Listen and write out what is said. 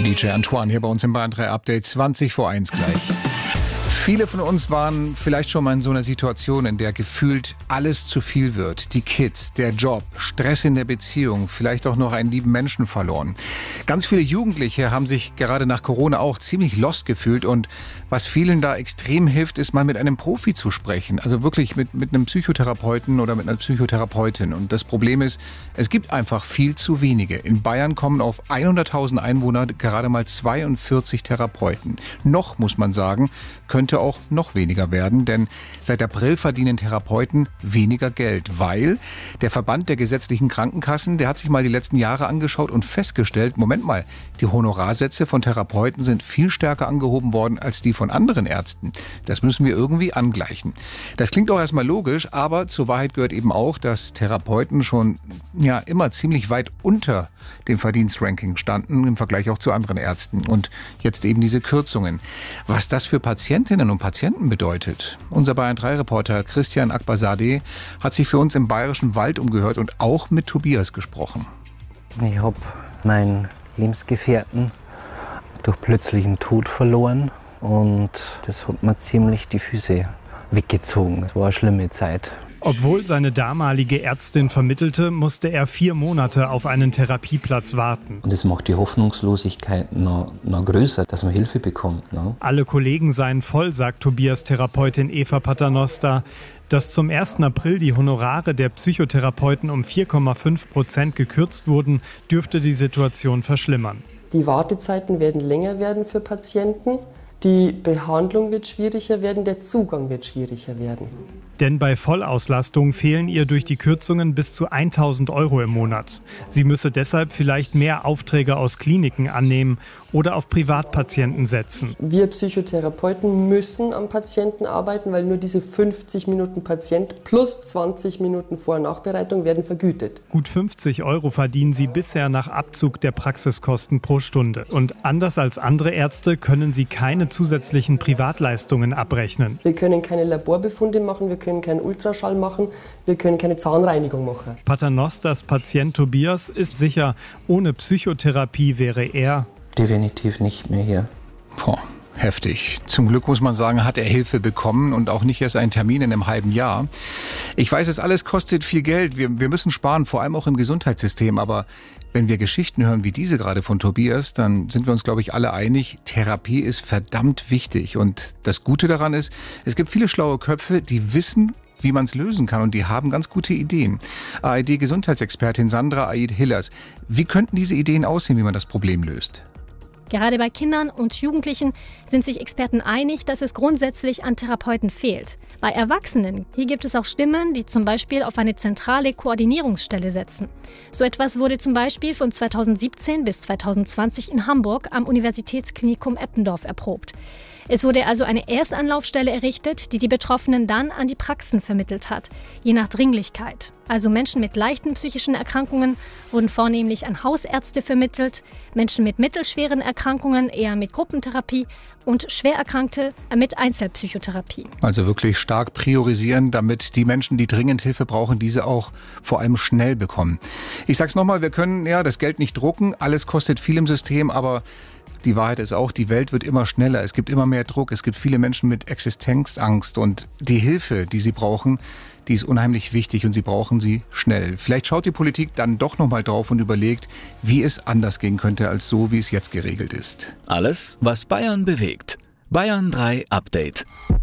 DJ Antoine hier bei uns im Bayern 3 Update 20 vor 1 gleich. Viele von uns waren vielleicht schon mal in so einer Situation, in der gefühlt alles zu viel wird. Die Kids, der Job, Stress in der Beziehung, vielleicht auch noch einen lieben Menschen verloren. Ganz viele Jugendliche haben sich gerade nach Corona auch ziemlich lost gefühlt und was vielen da extrem hilft, ist mal mit einem Profi zu sprechen. Also wirklich mit einem Psychotherapeuten oder mit einer Psychotherapeutin. Und das Problem ist, es gibt einfach viel zu wenige. In Bayern kommen auf 100.000 Einwohner gerade mal 42 Therapeuten. Noch, muss man sagen, könnte auch noch weniger werden, denn seit April verdienen Therapeuten weniger Geld, weil der Verband der gesetzlichen Krankenkassen, der hat sich mal die letzten Jahre angeschaut und festgestellt, Moment mal, die Honorarsätze von Therapeuten sind viel stärker angehoben worden als die von anderen Ärzten. Das müssen wir irgendwie angleichen. Das klingt auch erstmal logisch, aber zur Wahrheit gehört eben auch, dass Therapeuten schon immer ziemlich weit unter dem Verdienstranking standen, im Vergleich auch zu anderen Ärzten. Und jetzt eben diese Kürzungen. Was das für Patientinnen und Patienten bedeutet. Unser Bayern-3-Reporter Christian Akbarzadeh hat sich für uns im Bayerischen Wald umgehört und auch mit Tobias gesprochen. Ich habe meinen Lebensgefährten durch plötzlichen Tod verloren und das hat mir ziemlich die Füße weggezogen. Es war eine schlimme Zeit. Obwohl seine damalige Ärztin vermittelte, musste er 4 Monate auf einen Therapieplatz warten. Und das macht die Hoffnungslosigkeit noch größer, dass man Hilfe bekommt. Ne? Alle Kollegen seien voll, sagt Tobias Therapeutin Eva Paternoster. Dass zum 1. April die Honorare der Psychotherapeuten um 4,5% gekürzt wurden, dürfte die Situation verschlimmern. Die Wartezeiten werden länger werden für Patienten. Die Behandlung wird schwieriger werden, der Zugang wird schwieriger werden. Denn bei Vollauslastung fehlen ihr durch die Kürzungen bis zu 1.000 € im Monat. Sie müsse deshalb vielleicht mehr Aufträge aus Kliniken annehmen oder auf Privatpatienten setzen. Wir Psychotherapeuten müssen am Patienten arbeiten, weil nur diese 50 Minuten Patient plus 20 Minuten Vor- und Nachbereitung werden vergütet. Gut 50 € verdienen sie bisher nach Abzug der Praxiskosten pro Stunde. Und anders als andere Ärzte können sie keine zusätzlichen Privatleistungen abrechnen. Wir können keine Laborbefunde machen, wir können keinen Ultraschall machen, wir können keine Zahnreinigung machen. Paternosters Patient Tobias ist sicher, ohne Psychotherapie wäre er definitiv nicht mehr hier. Heftig. Zum Glück muss man sagen, hat er Hilfe bekommen und auch nicht erst einen Termin in einem halben Jahr. Ich weiß, es alles kostet viel Geld. Wir müssen sparen, vor allem auch im Gesundheitssystem. Aber wenn wir Geschichten hören wie diese gerade von Tobias, dann sind wir uns, glaube ich, alle einig, Therapie ist verdammt wichtig. Und das Gute daran ist, es gibt viele schlaue Köpfe, die wissen, wie man es lösen kann und die haben ganz gute Ideen. ARD-Gesundheitsexpertin Sandra Aid-Hillers. Wie könnten diese Ideen aussehen, wie man das Problem löst? Gerade bei Kindern und Jugendlichen sind sich Experten einig, dass es grundsätzlich an Therapeuten fehlt. Bei Erwachsenen, hier gibt es auch Stimmen, die zum Beispiel auf eine zentrale Koordinierungsstelle setzen. So etwas wurde zum Beispiel von 2017 bis 2020 in Hamburg am Universitätsklinikum Eppendorf erprobt. Es wurde also eine Erstanlaufstelle errichtet, die die Betroffenen dann an die Praxen vermittelt hat, je nach Dringlichkeit. Also Menschen mit leichten psychischen Erkrankungen wurden vornehmlich an Hausärzte vermittelt, Menschen mit mittelschweren Erkrankungen eher mit Gruppentherapie und Schwererkrankte mit Einzelpsychotherapie. Also wirklich stark priorisieren, damit die Menschen, die dringend Hilfe brauchen, diese auch vor allem schnell bekommen. Ich sag's nochmal, wir können das Geld nicht drucken, alles kostet viel im System, aber die Wahrheit ist auch, die Welt wird immer schneller, es gibt immer mehr Druck, es gibt viele Menschen mit Existenzangst und die Hilfe, die sie brauchen, die ist unheimlich wichtig und sie brauchen sie schnell. Vielleicht schaut die Politik dann doch nochmal drauf und überlegt, wie es anders gehen könnte als so, wie es jetzt geregelt ist. Alles, was Bayern bewegt. Bayern 3 Update.